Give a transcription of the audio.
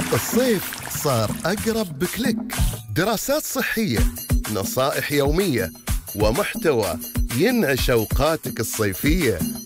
الصيف صار أقرب بكليك. دراسات صحية، نصائح يومية، ومحتوى ينعش أوقاتك الصيفية.